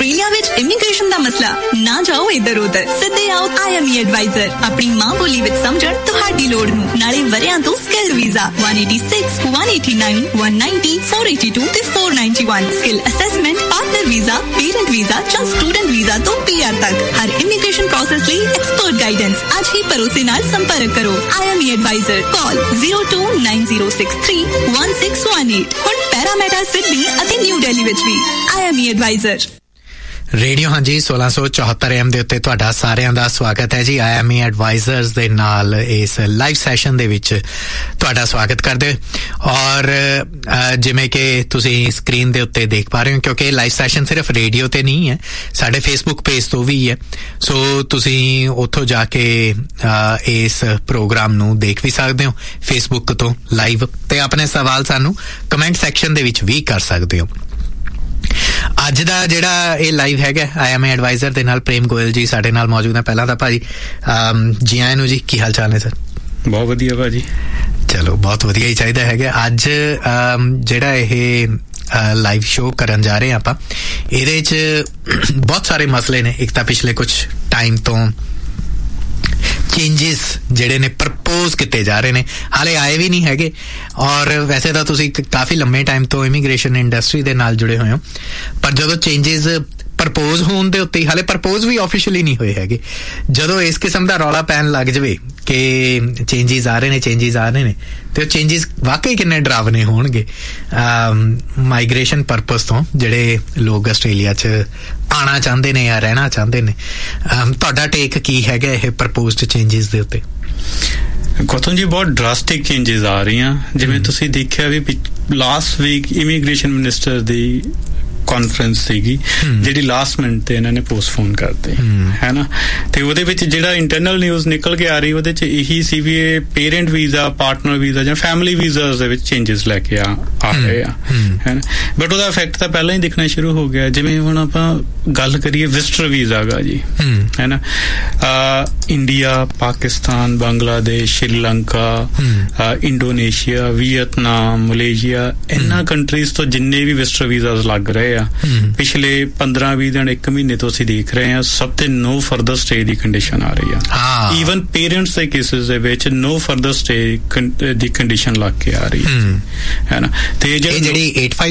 Australia ਵਿੱਚ immigration ਦਾ ਮਸਲਾ ਨਾ ਜਾਓ ਇੱਧਰ ਉੱਧਰ, ਸਿੱਧੇ ਆਓ IME ਐਡਵਾਈਜ਼ਰ। ਆਪਣੀ ਮਾਂ ਬੋਲੀ ਵਿੱਚ ਸਮਝਣ ਤੁਹਾਡੀ ਲੋੜ ਨੂੰ। ਨਾਲੇ ਵਰਿਆਂ ਤੋਂ ਸਕਿੱਲ ਵੀਜ਼ਾ 186, 189, 190, 482 ਤੇ 491, skill assessment, partner visa, parent visa ਜਾਂ ਸਟੂਡੈਂਟ ਵੀਜ਼ਾ ਤੋਂ PR ਤੱਕ ਹਰ ਇਮੀਗ੍ਰੇਸ਼ਨ ਪ੍ਰੋਸੈਸ ਲਈ ਐਕਸਪਰਟ ਗਾਈਡੈਂਸ। ਅੱਜ ਹੀ ਭਰੋਸੇ ਨਾਲ ਸੰਪਰਕ ਕਰੋ। IME ਐਡਵਾਈਜ਼ਰ, ਕਾਲ 0290631618। ਹੁਣ ਪੈਰਾਮੀਟਰ ਸਿਡਨੀ ਅਤੇ ਨਿਊ ਦਿੱਲੀ ਵਿੱਚ ਵੀ IME ਐਡਵਾਈਜ਼ਰ। ਰੇਡੀਓ ਹਾਂਜੀ 1674 AM ਦੇ ਉੱਤੇ ਤੁਹਾਡਾ ਸਾਰਿਆਂ ਦਾ ਸਵਾਗਤ ਹੈ ਜੀ। IME ਐਡਵਾਈਜ਼ਰਸ ਦੇ ਨਾਲ ਇਸ ਲਾਈਵ ਸੈਸ਼ਨ ਦੇ ਵਿੱਚ ਤੁਹਾਡਾ ਸਵਾਗਤ ਕਰਦੇ। ਔਰ ਜਿਵੇਂ ਕਿ ਤੁਸੀਂ ਸਕਰੀਨ ਦੇ ਉੱਤੇ ਦੇਖ ਪਾ ਰਹੇ ਹੋ, ਕਿਉਂਕਿ ਇਹ ਲਾਈਵ ਸੈਸ਼ਨ ਸਿਰਫ ਰੇਡੀਓ ਤੇ ਨਹੀਂ ਹੈ, ਸਾਡੇ ਫੇਸਬੁੱਕ ਪੇਜ ਤੋਂ ਵੀ ਹੈ। ਸੋ ਤੁਸੀਂ ਉੱਥੋਂ ਜਾ ਕੇ ਇਸ ਪ੍ਰੋਗਰਾਮ ਨੂੰ ਦੇਖ ਵੀ ਸਕਦੇ ਹੋ ਫੇਸਬੁੱਕ ਤੋਂ ਲਾਈਵ, ਤੇ ਆਪਣੇ ਸਵਾਲ ਸਾਨੂੰ ਕਮੈਂਟ ਸੈਕਸ਼ਨ ਦੇ ਵਿੱਚ ਵੀ ਕਰ ਸਕਦੇ ਹੋ। ਅੱਜ ਦਾ ਜਿਹੜਾ ਇਹ ਲਾਈਵ ਹੈਗਾ IME ਐਡਵਾਈਜ਼ਰ ਦੇ ਨਾਲ ਪ੍ਰੇਮ ਗੋਇਲ ਜੀ ਸਾਡੇ ਨਾਲ ਮੌਜੂਦ ਹੈ। ਪਹਿਲਾਂ ਤਾਂ ਭਾਜੀ ਜੀ ਆਇਆਂ ਨੂੰ ਜੀ, ਕੀ ਹਾਲ ਚਾਲ ਹੈ ਸਰ? ਬਹੁਤ ਵਧੀਆ ਭਾਜੀ। ਚਲੋ ਬਹੁਤ ਵਧੀਆ ਹੀ ਚਾਹੀਦਾ ਹੈਗਾ। ਅੱਜ ਜਿਹੜਾ ਇਹ ਲਾਈਵ ਸ਼ੋਅ ਕਰਨ ਜਾ ਰਹੇ ਆਪਾਂ, ਇਹਦੇ 'ਚ ਬਹੁਤ ਸਾਰੇ ਮਸਲੇ ਨੇ। ਇੱਕ ਤਾਂ ਪਿਛਲੇ ਕੁਛ ਟਾਈਮ ਤੋਂ ਚੇਂਜਿਸ ਜਿਹੜੇ ਨੇ ਪ੍ਰਪੋਜ਼ ਕੀਤੇ ਜਾ ਰਹੇ ਨੇ, ਹਾਲੇ ਆਏ ਵੀ ਨਹੀਂ ਹੈਗੇ। ਔਰ ਵੈਸੇ ਤਾਂ ਤੁਸੀਂ ਕਾਫੀ ਲੰਮੇ ਟਾਈਮ ਤੋਂ ਇਮੀਗ੍ਰੇਸ਼ਨ ਇੰਡਸਟਰੀ ਦੇ ਨਾਲ ਜੁੜੇ ਹੋਏ ਹੋ, ਪਰ ਜਦੋਂ ਚੇਂਜਿਸ ਪ੍ਰਪੋਜ਼ ਹੋਣ ਦੇ ਉੱਤੇ, ਹਾਲੇ ਪ੍ਰਪੋਜ਼ ਵੀ ਆਫੀਸ਼ੀਅਲੀ ਨਹੀਂ ਹੋਏ ਹੈਗੇ, ਜਦੋਂ ਇਸ ਕਿਸਮ ਦਾ ਰੌਲਾ ਪੈਣ ਲੱਗ ਜਾਵੇ ਕਿ ਚੇਂਜਿਸ ਆ ਰਹੇ ਨੇ ਤੇ ਉਹ ਚੇਂਜਿਸ ਵਾਕਈ ਕਿੰਨੇ ਡਰਾਵਨੇ ਹੋਣਗੇ ਮਾਈਗ੍ਰੇਸ਼ਨ ਪਰਪਸ ਤੋਂ, ਜਿਹੜੇ ਲੋਕ ਆਸਟ੍ਰੇਲੀਆ 'ਚ ਆਉਣਾ ਚਾਹੁੰਦੇ ਨੇ ਜਾਂ ਰਹਿਣਾ ਚਾਹੁੰਦੇ ਨੇ। ਤੁਹਾਡਾ ਟੇਕ ਕੀ ਹੈਗਾ ਇਹ ਪ੍ਰਪੋਜ਼ਡ ਚੇਂਜਿਸ ਦੇ ਉੱਤੇ? ਗੌਤਮ ਜੀ, ਬਹੁਤ ਡਰਾਸਟਿਕ ਚੇਂਜਿਸ ਆ ਰਹੀਆਂ। ਜਿਵੇਂ ਤੁਸੀਂ ਦੇਖਿਆ ਵੀ ਲਾਸਟ ਵੀਕ ਇਮੀਗ੍ਰੇਸ਼ਨ ਮਿਨਿਸਟਰ ਦੀ ਕਾਨਫਰੰਸ ਸੀਗੀ, ਜਿਹੜੀ ਲਾਸਟ ਮਿੰਟ ਤੇ ਇਹਨਾਂ ਨੇ ਪੋਸਟਪੋਨ ਕਰਤੀ ਹੈ ਨਾ। ਤੇ ਉਹਦੇ ਵਿੱਚ ਜਿਹੜਾ ਇੰਟਰਨਲ ਨਿਊਜ਼ ਨਿਕਲ ਕੇ ਆ ਰਹੀ, ਉਹਦੇ 'ਚ ਇਹੀ ਸੀ ਵੀ ਇਹ ਪੇਰੈਂਟ ਵੀਜ਼ਾ, ਪਾਰਟਨਰ ਵੀਜ਼ਾ ਜਾਂ ਫੈਮਿਲੀ ਵੀਜ਼ਾਸ ਦੇ ਵਿੱਚ ਚੇਂਜਿਸ ਲੈ ਕੇ ਆ ਰਹੇ ਆ, ਹੈ ਨਾ। ਬਟ ਉਹਦਾ ਇਫੈਕਟ ਤਾਂ ਪਹਿਲਾਂ ਹੀ ਦਿਖਣਾ ਸ਼ੁਰੂ ਹੋ ਗਿਆ। ਜਿਵੇਂ ਹੁਣ ਆਪਾਂ ਗੱਲ ਕਰੀਏ ਵਿਜ਼ਟਰ ਵੀਜ਼ਾ ਗਾ ਜੀ, ਹੈ ਨਾ। India, Pakistan, Bangladesh, Sri Lanka, Indonesia, Vietnam, Malaysia, ਇਹਨਾਂ ਕੰਟਰੀਜ਼ ਤੋਂ ਜਿੰਨੇ ਵੀ ਵਿਜ਼ਟਰ ਵੀਜ਼ਾਸ ਲੱਗ ਰਹੇ ਆ ਪਿਛਲੇ 15-20 ਦਿਨ, 1 ਮਹੀਨੇ ਤੋਂ ਅਸੀਂ ਦੇਖ ਰਹੇ ਹਾਂ, ਸਭ ਤੇ ਨੋ ਫਰਦਰ ਸਟੇ ਦੀ ਕੰਡੀਸ਼ਨ ਆ ਰਹੀ ਆ। ਈਵਨ ਪੇਰੈਂਟਸ ਦੇ ਕੇਸਿਸ ਦੇ ਵਿੱਚ ਨੋ ਫਰਦਰ ਸਟੇ ਦੀ ਕੰਡੀਸ਼ਨ ਲੱਗ ਕੇ ਆ ਰਹੀ ਹੈ ਨਾ। ਤੇ ਜਿਹੜੀ